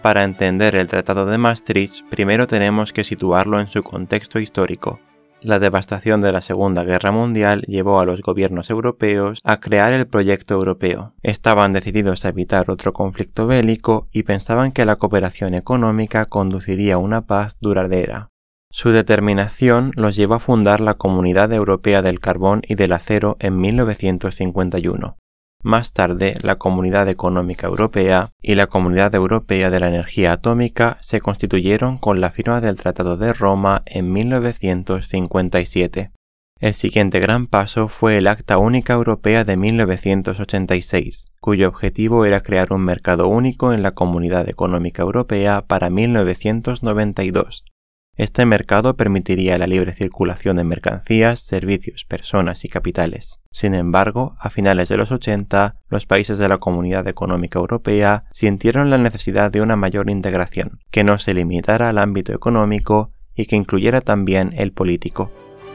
Para entender el Tratado de Maastricht, primero tenemos que situarlo en su contexto histórico. La devastación de la Segunda Guerra Mundial llevó a los gobiernos europeos a crear el proyecto europeo. Estaban decididos a evitar otro conflicto bélico y pensaban que la cooperación económica conduciría a una paz duradera. Su determinación los llevó a fundar la Comunidad Europea del Carbón y del Acero en 1951. Más tarde, la Comunidad Económica Europea y la Comunidad Europea de la Energía Atómica se constituyeron con la firma del Tratado de Roma en 1957. El siguiente gran paso fue el Acta Única Europea de 1986, cuyo objetivo era crear un mercado único en la Comunidad Económica Europea para 1992. Este mercado permitiría la libre circulación de mercancías, servicios, personas y capitales. Sin embargo, a finales de los 80, los países de la Comunidad Económica Europea sintieron la necesidad de una mayor integración, que no se limitara al ámbito económico y que incluyera también el político.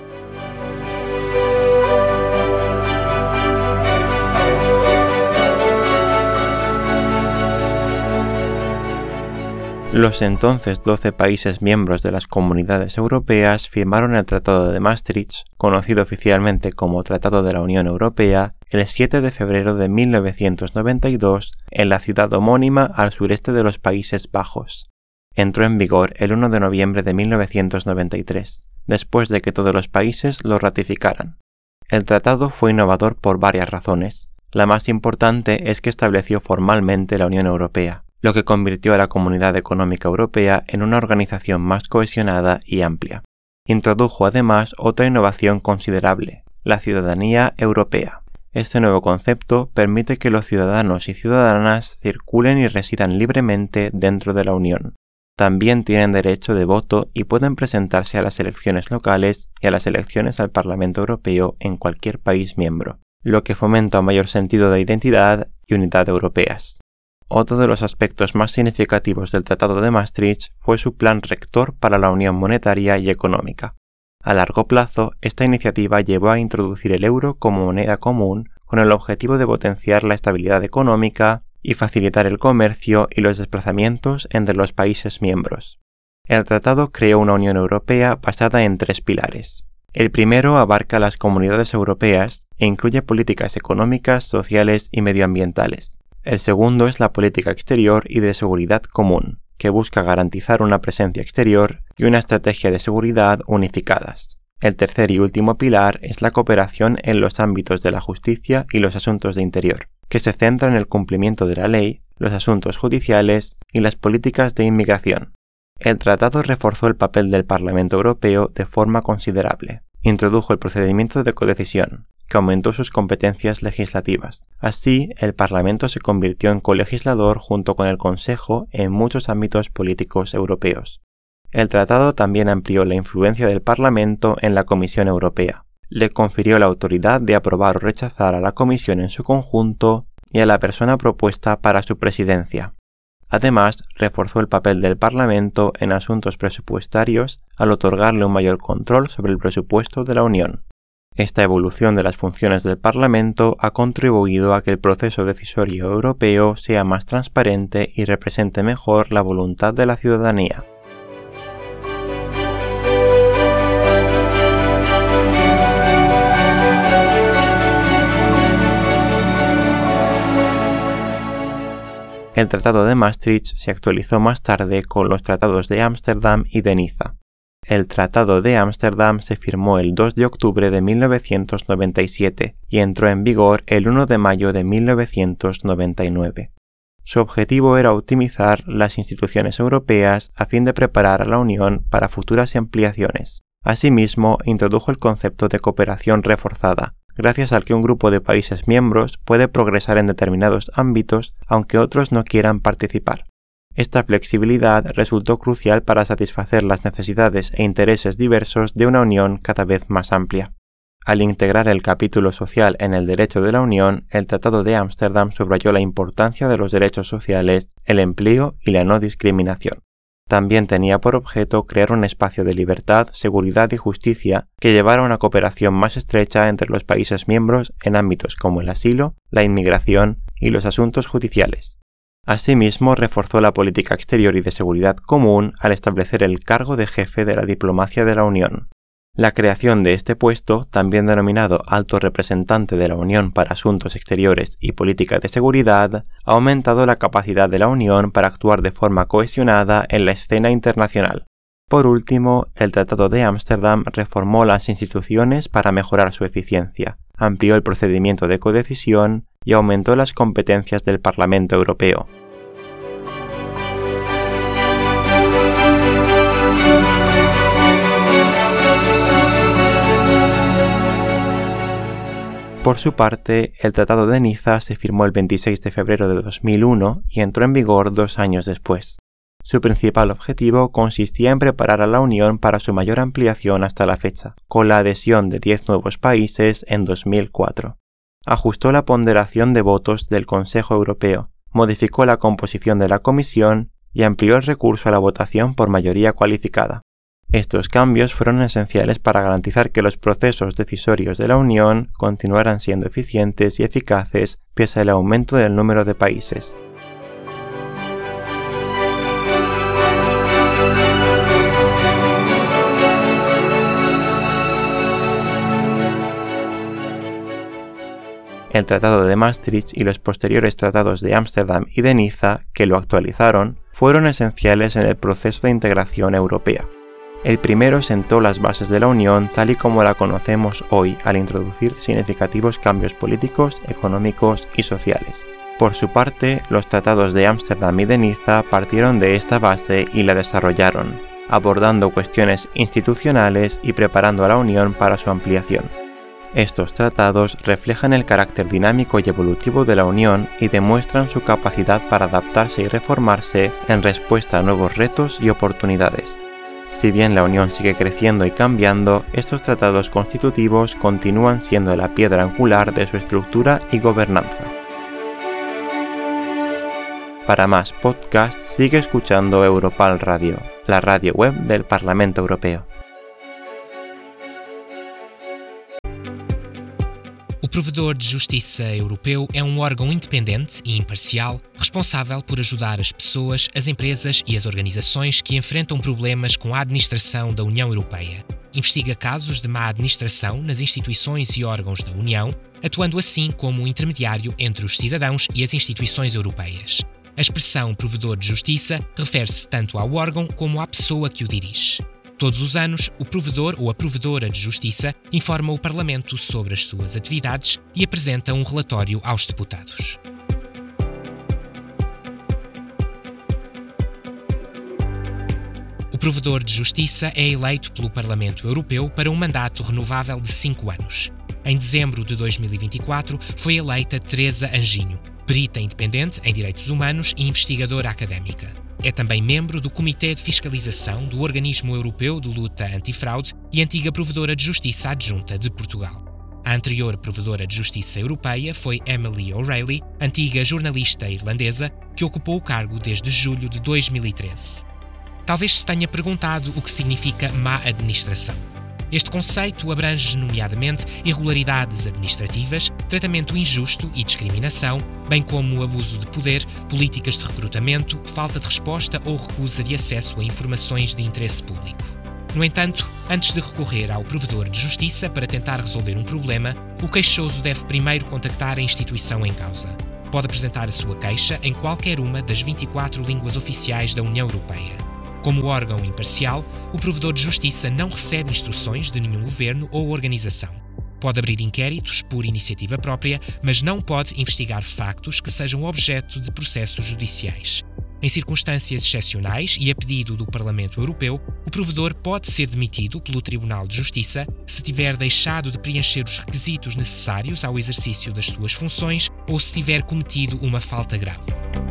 Los entonces 12 países miembros de las comunidades europeas firmaron el Tratado de Maastricht, conocido oficialmente como Tratado de la Unión Europea, el 7 de febrero de 1992 en la ciudad homónima al sureste de los Países Bajos. Entró en vigor el 1 de noviembre de 1993, después de que todos los países lo ratificaran. El tratado fue innovador por varias razones. La más importante es que estableció formalmente la Unión Europea, lo que convirtió a la Comunidad Económica Europea en una organización más cohesionada y amplia. Introdujo además otra innovación considerable, la ciudadanía europea. Este nuevo concepto permite que los ciudadanos y ciudadanas circulen y residan libremente dentro de la Unión. También tienen derecho de voto y pueden presentarse a las elecciones locales y a las elecciones al Parlamento Europeo en cualquier país miembro, lo que fomenta un mayor sentido de identidad y unidad europeas. Otro de los aspectos más significativos del Tratado de Maastricht fue su plan rector para la unión monetaria y económica. A largo plazo, esta iniciativa llevó a introducir el euro como moneda común con el objetivo de potenciar la estabilidad económica y facilitar el comercio y los desplazamientos entre los países miembros. El tratado creó una Unión Europea basada en 3 pilares. El primero abarca las comunidades europeas e incluye políticas económicas, sociales y medioambientales. El segundo es la política exterior y de seguridad común, que busca garantizar una presencia exterior y una estrategia de seguridad unificadas. El tercer y último pilar es la cooperación en los ámbitos de la justicia y los asuntos de interior, que se centra en el cumplimiento de la ley, los asuntos judiciales y las políticas de inmigración. El tratado reforzó el papel del Parlamento Europeo de forma considerable. Introdujo el procedimiento de codecisión, que aumentó sus competencias legislativas. Así, el Parlamento se convirtió en colegislador junto con el Consejo en muchos ámbitos políticos europeos. El tratado también amplió la influencia del Parlamento en la Comisión Europea. Le confirió la autoridad de aprobar o rechazar a la Comisión en su conjunto y a la persona propuesta para su presidencia. Además, reforzó el papel del Parlamento en asuntos presupuestarios al otorgarle un mayor control sobre el presupuesto de la Unión. Esta evolución de las funciones del Parlamento ha contribuido a que el proceso decisorio europeo sea más transparente y represente mejor la voluntad de la ciudadanía. El Tratado de Maastricht se actualizó más tarde con los tratados de Ámsterdam y de Niza. El Tratado de Ámsterdam se firmó el 2 de octubre de 1997 y entró en vigor el 1 de mayo de 1999. Su objetivo era optimizar las instituciones europeas a fin de preparar a la Unión para futuras ampliaciones. Asimismo, introdujo el concepto de cooperación reforzada, gracias al que un grupo de países miembros puede progresar en determinados ámbitos aunque otros no quieran participar. Esta flexibilidad resultó crucial para satisfacer las necesidades e intereses diversos de una Unión cada vez más amplia. Al integrar el capítulo social en el derecho de la Unión, el Tratado de Ámsterdam subrayó la importancia de los derechos sociales, el empleo y la no discriminación. También tenía por objeto crear un espacio de libertad, seguridad y justicia que llevara a una cooperación más estrecha entre los países miembros en ámbitos como el asilo, la inmigración y los asuntos judiciales. Asimismo, reforzó la política exterior y de seguridad común al establecer el cargo de jefe de la diplomacia de la Unión. La creación de este puesto, también denominado Alto Representante de la Unión para Asuntos Exteriores y Política de Seguridad, ha aumentado la capacidad de la Unión para actuar de forma cohesionada en la escena internacional. Por último, el Tratado de Ámsterdam reformó las instituciones para mejorar su eficiencia, amplió el procedimiento de codecisión y aumentó las competencias del Parlamento Europeo. Por su parte, el Tratado de Niza se firmó el 26 de febrero de 2001 y entró en vigor 2 años después. Su principal objetivo consistía en preparar a la Unión para su mayor ampliación hasta la fecha, con la adhesión de 10 nuevos países en 2004. Ajustó la ponderación de votos del Consejo Europeo, modificó la composición de la Comisión y amplió el recurso a la votación por mayoría cualificada. Estos cambios fueron esenciales para garantizar que los procesos decisorios de la Unión continuaran siendo eficientes y eficaces pese al aumento del número de países. El Tratado de Maastricht y los posteriores tratados de Ámsterdam y de Niza, que lo actualizaron, fueron esenciales en el proceso de integración europea. El primero sentó las bases de la Unión tal y como la conocemos hoy al introducir significativos cambios políticos, económicos y sociales. Por su parte, los tratados de Ámsterdam y de Niza partieron de esta base y la desarrollaron, abordando cuestiones institucionales y preparando a la Unión para su ampliación. Estos tratados reflejan el carácter dinámico y evolutivo de la Unión y demuestran su capacidad para adaptarse y reformarse en respuesta a nuevos retos y oportunidades. Si bien la Unión sigue creciendo y cambiando, estos tratados constitutivos continúan siendo la piedra angular de su estructura y gobernanza. Para más podcasts, sigue escuchando Europal Radio, la radio web del Parlamento Europeo. O Provedor de Justiça Europeu é um órgão independente e imparcial, responsável por ajudar as pessoas, as empresas e as organizações que enfrentam problemas com a administração da União Europeia. Investiga casos de má administração nas instituições e órgãos da União, atuando assim como intermediário entre os cidadãos e as instituições europeias. A expressão Provedor de Justiça refere-se tanto ao órgão como à pessoa que o dirige. Todos os anos, o provedor ou a provedora de justiça informa o Parlamento sobre as suas atividades e apresenta um relatório aos deputados. O provedor de justiça é eleito pelo Parlamento Europeu para um mandato renovável de 5 anos. Em dezembro de 2024, foi eleita Teresa Anjinho, perita independente em direitos humanos e investigadora académica. É também membro do Comitê de Fiscalização do Organismo Europeu de Luta Antifraude e antiga Provedora de Justiça Adjunta de Portugal. A anterior Provedora de Justiça Europeia foi Emily O'Reilly, antiga jornalista irlandesa, que ocupou o cargo desde julho de 2013. Talvez se tenha perguntado o que significa má administração. Este conceito abrange, nomeadamente, irregularidades administrativas, tratamento injusto e discriminação, bem como abuso de poder, políticas de recrutamento, falta de resposta ou recusa de acesso a informações de interesse público. No entanto, antes de recorrer ao provedor de justiça para tentar resolver um problema, o queixoso deve primeiro contactar a instituição em causa. Pode apresentar a sua queixa em qualquer uma das 24 línguas oficiais da União Europeia. Como órgão imparcial, o provedor de justiça não recebe instruções de nenhum governo ou organização. Pode abrir inquéritos por iniciativa própria, mas não pode investigar factos que sejam objeto de processos judiciais. Em circunstâncias excepcionais e a pedido do Parlamento Europeu, o provedor pode ser demitido pelo Tribunal de Justiça se tiver deixado de preencher os requisitos necessários ao exercício das suas funções ou se tiver cometido uma falta grave.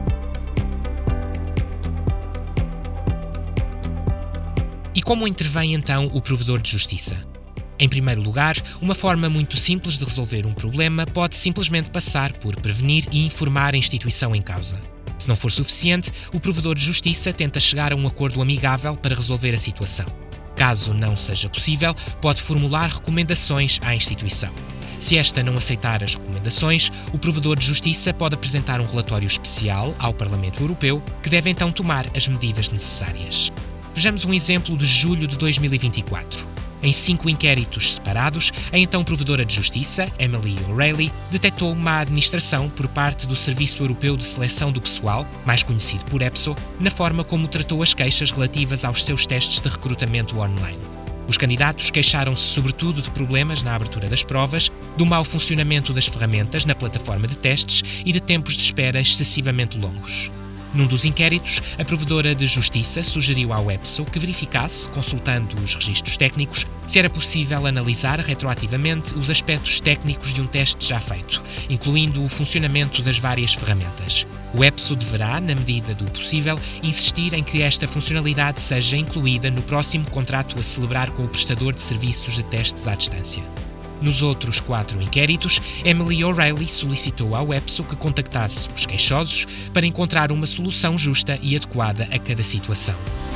E como intervém então o provedor de justiça? Em primeiro lugar, uma forma muito simples de resolver um problema pode simplesmente passar por prevenir e informar a instituição em causa. Se não for suficiente, o provedor de justiça tenta chegar a um acordo amigável para resolver a situação. Caso não seja possível, pode formular recomendações à instituição. Se esta não aceitar as recomendações, o provedor de justiça pode apresentar um relatório específico oficial ao Parlamento Europeu, que deve então tomar as medidas necessárias. Vejamos um exemplo de julho de 2024. Em 5 inquéritos separados, a então Provedora de Justiça, Emily O'Reilly, detectou má administração por parte do Serviço Europeu de Seleção do Pessoal, mais conhecido por EPSO, na forma como tratou as queixas relativas aos seus testes de recrutamento online. Os candidatos queixaram-se sobretudo de problemas na abertura das provas, do mau funcionamento das ferramentas na plataforma de testes e de tempos de espera excessivamente longos. Num dos inquéritos, a Provedora de Justiça sugeriu ao EPSO que verificasse, consultando os registros técnicos, se era possível analisar retroativamente os aspectos técnicos de um teste já feito, incluindo o funcionamento das várias ferramentas. O EPSO deverá, na medida do possível, insistir em que esta funcionalidade seja incluída no próximo contrato a celebrar com o prestador de serviços de testes à distância. Nos outros 4 inquéritos, Emily O'Reilly solicitou ao EPSO que contactasse os queixosos para encontrar uma solução justa e adequada a cada situação.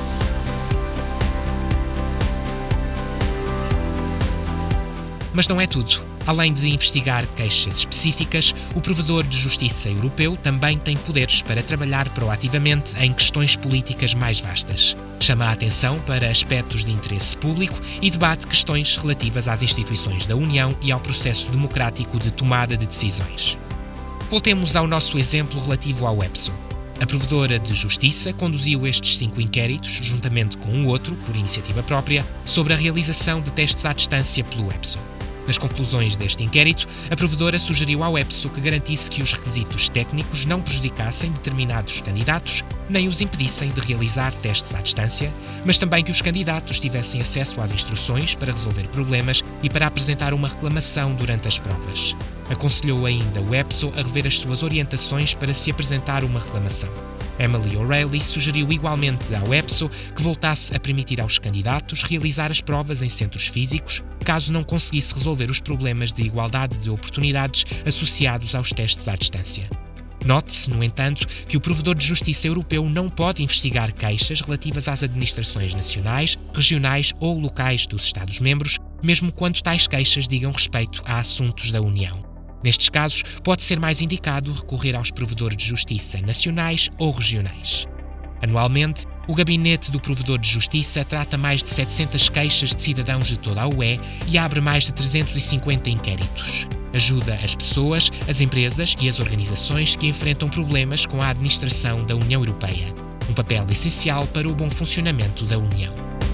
Mas não é tudo. Além de investigar queixas específicas, o Provedor de Justiça Europeu também tem poderes para trabalhar proativamente em questões políticas mais vastas. Chama a atenção para aspectos de interesse público e debate questões relativas às instituições da União e ao processo democrático de tomada de decisões. Voltemos ao nosso exemplo relativo ao EPSO. A Provedora de Justiça conduziu estes 5 inquéritos, juntamente com um outro, por iniciativa própria, sobre a realização de testes à distância pelo EPSO. Nas conclusões deste inquérito, a Provedora sugeriu ao EPSO que garantisse que os requisitos técnicos não prejudicassem determinados candidatos, nem os impedissem de realizar testes à distância, mas também que os candidatos tivessem acesso às instruções para resolver problemas e para apresentar uma reclamação durante as provas. Aconselhou ainda o EPSO a rever as suas orientações para se apresentar uma reclamação. Emily O'Reilly sugeriu igualmente ao EPSO que voltasse a permitir aos candidatos realizar as provas em centros físicos, caso não conseguisse resolver os problemas de igualdade de oportunidades associados aos testes à distância. Note-se, no entanto, que o Provedor de Justiça Europeu não pode investigar queixas relativas às administrações nacionais, regionais ou locais dos Estados-membros, mesmo quando tais queixas digam respeito a assuntos da União. Nestes casos, pode ser mais indicado recorrer aos provedores de justiça nacionais ou regionais. Anualmente, o Gabinete do Provedor de Justiça trata mais de 700 queixas de cidadãos de toda a UE e abre mais de 350 inquéritos. Ajuda as pessoas, as empresas e as organizações que enfrentam problemas com a administração da União Europeia, um papel essencial para o bom funcionamento da União.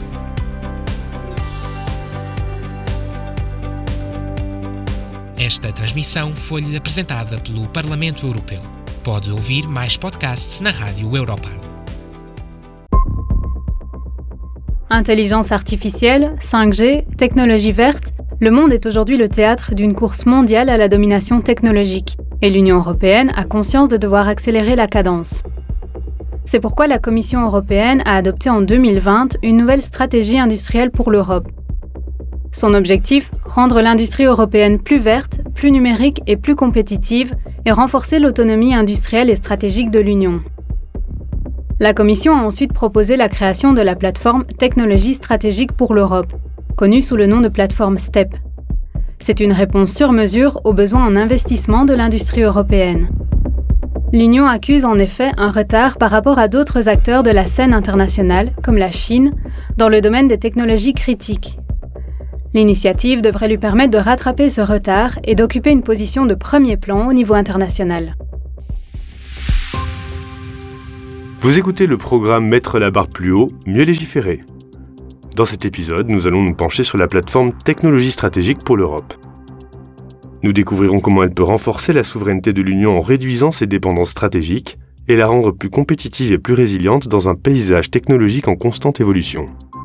Esta transmissão foi-lhe apresentada pelo Parlamento Europeu. Pode ouvir mais podcasts na Rádio Europarl. Intelligence artificielle, 5G, technologie verte, le monde est aujourd'hui le théâtre d'une course mondiale à la domination technologique, et l'Union européenne a conscience de devoir accélérer la cadence. C'est pourquoi la Commission européenne a adopté en 2020 une nouvelle stratégie industrielle pour l'Europe. Son objectif, rendre l'industrie européenne plus verte, plus numérique et plus compétitive et renforcer l'autonomie industrielle et stratégique de l'Union. La Commission a ensuite proposé la création de la plateforme Technologie stratégique pour l'Europe, connue sous le nom de plateforme STEP. C'est une réponse sur mesure aux besoins en investissement de l'industrie européenne. L'Union accuse en effet un retard par rapport à d'autres acteurs de la scène internationale, comme la Chine, dans le domaine des technologies critiques. L'initiative devrait lui permettre de rattraper ce retard et d'occuper une position de premier plan au niveau international. Vous écoutez le programme Mettre la barre plus haut, mieux légiférer. Dans cet épisode, nous allons nous pencher sur la plateforme Technologie stratégique pour l'Europe. Nous découvrirons comment elle peut renforcer la souveraineté de l'Union en réduisant ses dépendances stratégiques et la rendre plus compétitive et plus résiliente dans un paysage technologique en constante évolution.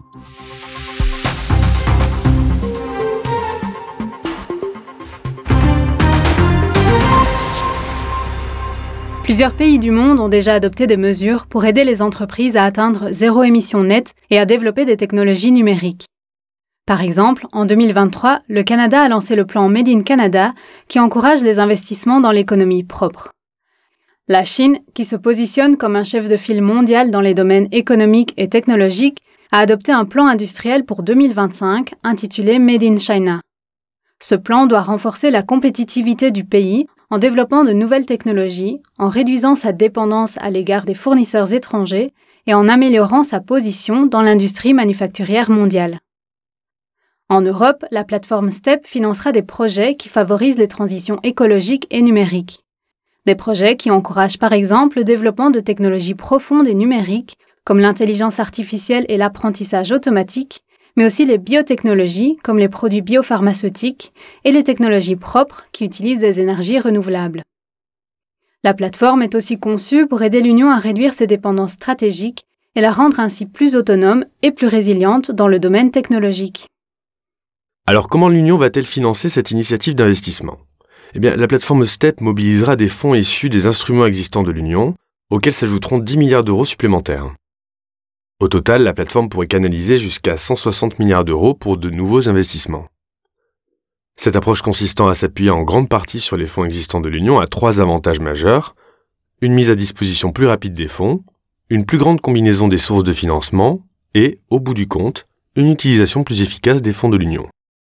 Plusieurs pays du monde ont déjà adopté des mesures pour aider les entreprises à atteindre zéro émission nette et à développer des technologies numériques. Par exemple, en 2023, le Canada a lancé le plan Made in Canada qui encourage les investissements dans l'économie propre. La Chine, qui se positionne comme un chef de file mondial dans les domaines économiques et technologiques, a adopté un plan industriel pour 2025 intitulé Made in China. Ce plan doit renforcer la compétitivité du pays en développant de nouvelles technologies, en réduisant sa dépendance à l'égard des fournisseurs étrangers et en améliorant sa position dans l'industrie manufacturière mondiale. En Europe, la plateforme STEP financera des projets qui favorisent les transitions écologiques et numériques. Des projets qui encouragent par exemple le développement de technologies profondes et numériques, comme l'intelligence artificielle et l'apprentissage automatique, mais aussi les biotechnologies, comme les produits biopharmaceutiques, et les technologies propres qui utilisent des énergies renouvelables. La plateforme est aussi conçue pour aider l'Union à réduire ses dépendances stratégiques et la rendre ainsi plus autonome et plus résiliente dans le domaine technologique. Alors comment l'Union va-t-elle financer cette initiative d'investissement ? Eh bien, la plateforme STEP mobilisera des fonds issus des instruments existants de l'Union, auxquels s'ajouteront 10 milliards d'euros supplémentaires. Au total, la plateforme pourrait canaliser jusqu'à 160 milliards d'euros pour de nouveaux investissements. Cette approche consistant à s'appuyer en grande partie sur les fonds existants de l'Union a 3 avantages majeurs: une mise à disposition plus rapide des fonds, une plus grande combinaison des sources de financement et, au bout du compte, une utilisation plus efficace des fonds de l'Union.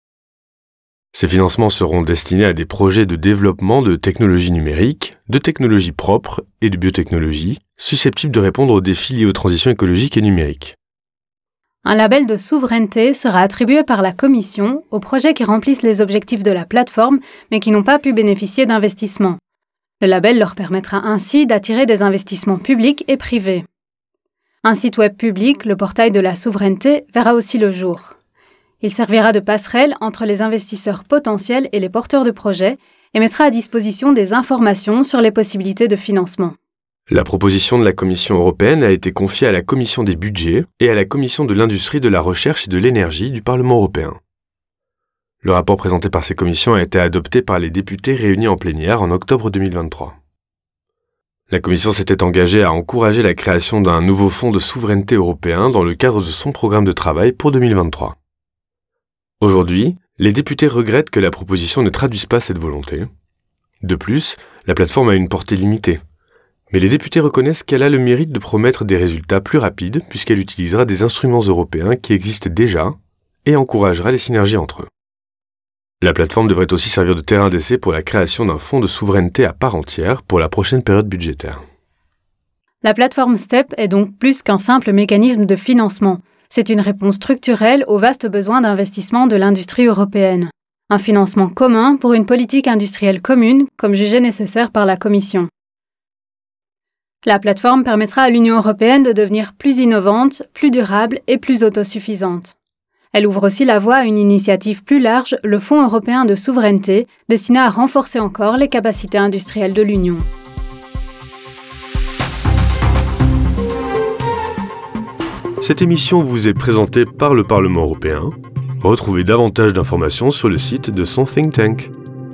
Ces financements seront destinés à des projets de développement de technologies numériques, de technologies propres et de biotechnologies, susceptibles de répondre aux défis liés aux transitions écologiques et numériques. Un label de souveraineté sera attribué par la Commission aux projets qui remplissent les objectifs de la plateforme mais qui n'ont pas pu bénéficier d'investissements. Le label leur permettra ainsi d'attirer des investissements publics et privés. Un site web public, le portail de la souveraineté, verra aussi le jour. Il servira de passerelle entre les investisseurs potentiels et les porteurs de projets et mettra à disposition des informations sur les possibilités de financement. La proposition de la Commission européenne a été confiée à la Commission des budgets et à la Commission de l'industrie, de la recherche et de l'énergie du Parlement européen. Le rapport présenté par ces commissions a été adopté par les députés réunis en plénière en octobre 2023. La Commission s'était engagée à encourager la création d'un nouveau fonds de souveraineté européen dans le cadre de son programme de travail pour 2023. Aujourd'hui, les députés regrettent que la proposition ne traduise pas cette volonté. De plus, la plateforme a une portée limitée. Mais les députés reconnaissent qu'elle a le mérite de promettre des résultats plus rapides puisqu'elle utilisera des instruments européens qui existent déjà et encouragera les synergies entre eux. La plateforme devrait aussi servir de terrain d'essai pour la création d'un fonds de souveraineté à part entière pour la prochaine période budgétaire. La plateforme STEP est donc plus qu'un simple mécanisme de financement. C'est une réponse structurelle aux vastes besoins d'investissement de l'industrie européenne. Un financement commun pour une politique industrielle commune, comme jugé nécessaire par la Commission. La plateforme permettra à l'Union européenne de devenir plus innovante, plus durable et plus autosuffisante. Elle ouvre aussi la voie à une initiative plus large, le Fonds européen de souveraineté, destiné à renforcer encore les capacités industrielles de l'Union. Cette émission vous est présentée par le Parlement européen. Retrouvez davantage d'informations sur le site de son think tank.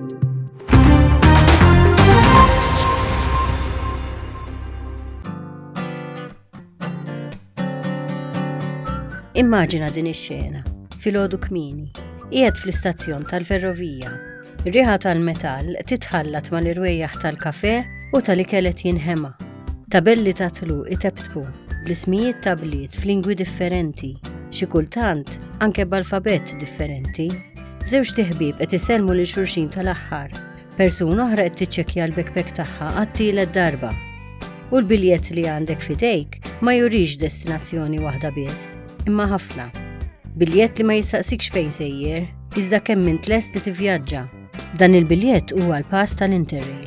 Immaġina din ix-xena, filgħodu kmieni, qiegħed fl-istazzjon tal-ferrovija. Ir-riħa tal-metall titħallat mal-irwejjaħ tal-kafè u tal-ikel qed jinħema. Tabelli ta' tluq itebtbu bl-ismijiet ta' bliet f'lingwi differenti, xi kultant anke b'alfabett differenti. Żewġ tiħbieb qed isellmu lil xulxin tal-aħħar. Persuna oħra qed tiċċekkja l-backpack tagħha għat-tielet darba. U l-biljett li għandek f'idejk ma jurix destinazzjoni waħda biss, imma ħafna. Biljett li ma jistaqsikx fejn sejjer, iżda kemm int lest li tivvjaġġa. Dan il-biljett huwa l-pass tal-Interrail.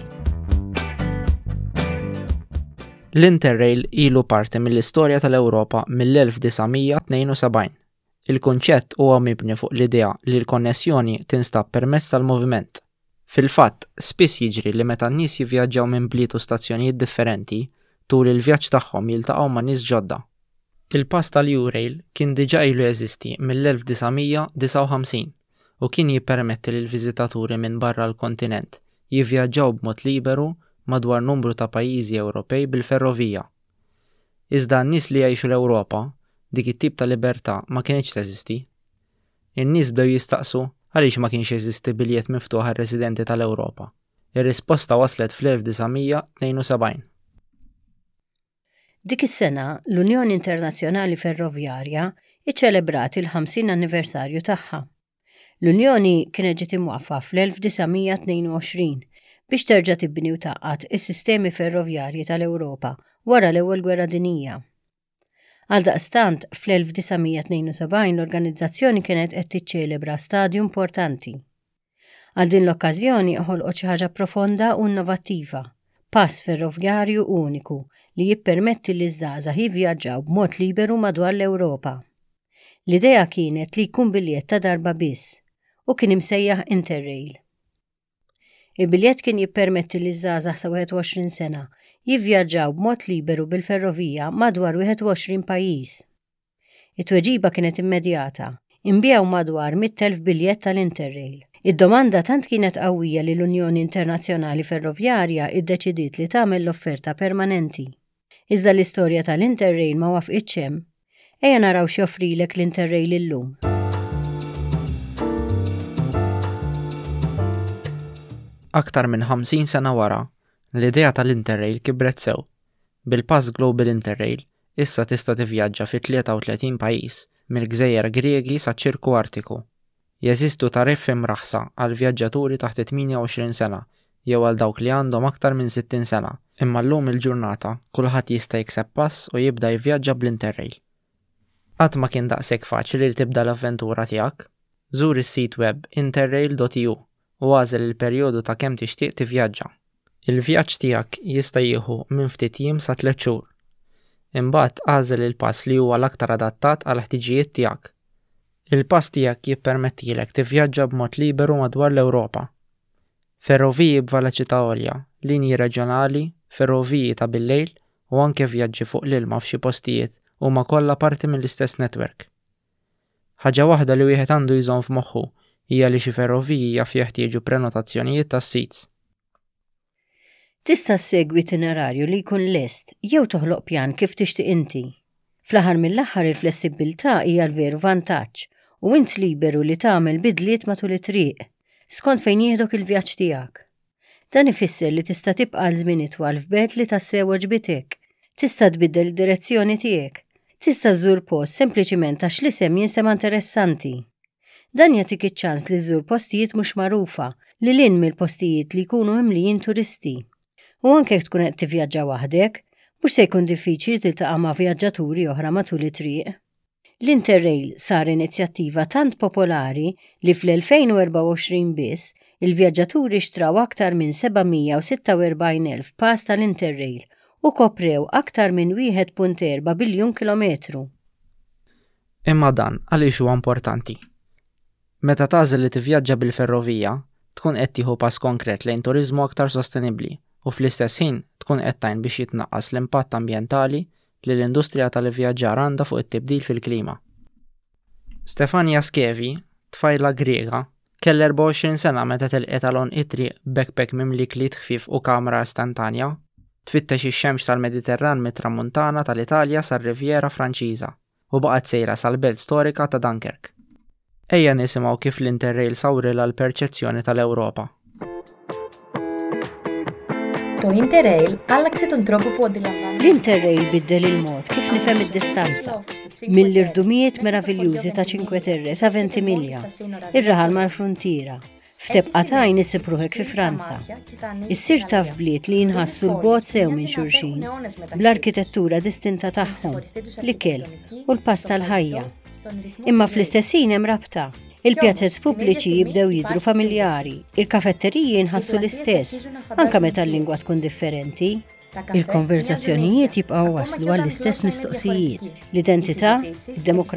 L-Interrail ilu parti mill-istorja tal-Ewropa mill-1972. Il-kunċett huwa mibni fuq l-idea li l-konnessjoni tinstab permezz tal-moviment. Fil-fatt, spiss jiġri li meta n-nies jivvjaġġaw minn bliet u stazzjonijiet differenti, tul il-vjaġġ tagħhom jiltaqgħu ma' nies ġodda. Il-pass tal-Eurail kien diġà ilu jeżisti mill-1959 u kien jippermetti lil viżitaturi minn barra l-kontinent jivvjaġġaw b'mod liberu madwar numru ta' pajjiżi Ewropej bil-ferrovija. Iżda n-nies li jgħixu l-Ewropa, dik it-tip ta' libertà ma kienx teżisti. In-nies bdew jistaqsu għaliex ma kienx jeżisti biljett miftuħ għar-residenti tal-Ewropa. Ir-risposta waslet fl-1972. Dik is-sena l-Unjoni Internazzjonali Ferrovjarja iċċelebrat il-50 anniversarju tagħha. L-Unjoni kienet ġiet imwaqfa fl-1922 biex terġa' tibni u taqqat is-sistemi ferrovjarji tal-Ewropa wara l-Ewwel Gwerra Dinjija. Għaldaqstant, fl-1972 l-organizzazzjoni kienet qed tiċċelebra stadju importanti. Għal din l-okkażjoni ħolqot xi ħaġa profonda u innovattiva, pass ferrovjarju uniku li jippermetti li żgħażagħ jivvjaġġaw b'mod liberu madwar l-Ewropa. L-idea kienet li jkun biljett ta' darba biss u kien imsejjaħ Interrail. Il-biljett kien jippermetti li żgħażagħ sa 21 sena jivvjaġġaw b'mod liberu bil-ferrovija madwar 21 pajjiż. It-tweġiba kienet immedjata, imbjew madwar 100,000 biljett tal-Interrail. Id-domanda tant kienet qawwija li l-Unjoni Internazzjonali Ferrovjarja iddeċidiet li tagħmel l-offerta permanenti. Iżda l-istorja tal-Interrail ma wafqitx hemm. Ejja naraw x'joffrilek l-Interrail illum. Aktar minn 50 sena wara, l-idea tal-Interrail kibret sew. Bil-Pass Global Interrail issa tista' tivvjaġġa fi 33 pajjiż mill-Gżejjer Griegi saċ-Ċirku Artiku. Jeżistu tariffi mraħsa għal vjaġġaturi taħt 28 sena jew għal dawk li għandhom aktar minn 60 sena, imma llum il-ġurnata kulħadd jista' jikseb pass u jibda jivvjaġġa bl-Interrail. Qatt ma kien daqshekk faċli li tibda l-avventura tiegħek. Żur is-sit web interrail.eu u għażel il-perjodu ta' kemm tixtieq tivvjaġġa. Il-vjaġġ tiegħek jista' jieħu minn ftit jiem sa 3 xhur. Imbagħad għażel il-pass li huwa l-aktar adattat għal ħtiġijiet tiegħek. Il-pass tiegħek jippermettilek tivvjaġġa b'mod liberu madwar l-Ewropa. Ferroviji b'veloċità għolja, linji reġjonali, ferroviji ta' bil-lejl u anke vjaġġi fuq l-ilma f'xi postijiet huma kollha parti mill-istess netwerk. Ħaġa waħda li wieħed għandu jżomm f'moħħu hija li xi ferroviji jaf jeħtieġu prenotazzjonijiet tas-sits. Tista' ssegwi itinerarju li jkun lest jew toħloq pjan kif tixtieq inti. Fl-aħħar mill-aħħar il-flessibilità hija l-veru vantaġġ u int liberu li tagħmel bidliet matul it-triq skont fejn jieħdok il-vjaġġ tiegħek. Dan ifisser li tista' tibqa' l żmien itwal f'belt li tassew għaġbitek, tista' tbiddel id-direzzjoni tiegħek, tista' żżur post sempliċiment għax l-isem jinsema interessanti. Dan jagħtik iċ-ċans li żżur postijiet mhux magħrufa li lin mill-postijiet li jkunu mimlijin turisti. U anke jekk tkun qed tivvjaġġa waħdek, mhux se jkun diffiċli tiltaqa' ma' vjaġġaturi oħra matul it-triq. L-Interrail sar inizjattiva tant popolari li fl-2024 biss il-vjaġġaturi xtraw aktar minn 746,000 pass tal-Interrail u koprew aktar minn 1.4 biljun kilometru. Imma dan għaliex huwa importanti. Meta tagħżel li tivvjaġġa bil-ferrovija, tkun qed tieħu pass konkret lejn turiżmu aktar sostenibbli u fl-istess ħin tkun qed tgħin biex jitnaqqas l-impatt ambjentali li l-industrija tal-ivvjaġġar għandha fuq it-tibdil fil-klima. Stefania Skevi, tfajla Griega, kell 24 sena meta tilqiet għalhom it-triq backpack mimli kliet ħfief u kamra istantanja, tfittex ix-xemx tal-Mediterran mit-tramuntana tal-Italja sar-Rivjera Franċiża u baqgħet sejra sal-belt storika ta' Dunkirk. Ejja nisimgħu kif l-Interrail sawrilha l-perċezzjoni tal-Ewropa. L-Interrail biddel il-mod kif nifhem id-distanza. Mill-irdumijiet meraviljużi ta' Cinque Terre sa' Ventimiglia, ir-raħal mal-fruntiera, f'tebqatajn issipruħek fi Franza. Issir taf bliet li jinħassu l-bogħod sew minn xulxin, bl-arkitettura distinta tagħhom, l-ikel u l-pass tal-ħajja. Imma fl-istess ħin hemm rabta. Il-pjazzezz pubbliċi jibdew jidhru familjari, il-kafetteriji jinħassu l-istess, anke meta l-lingwa tkun differenti. Il-konverzazzjonijiet jibqgħu waslu għall-istess mistoqsijiet, l-identità, id-demokrazija.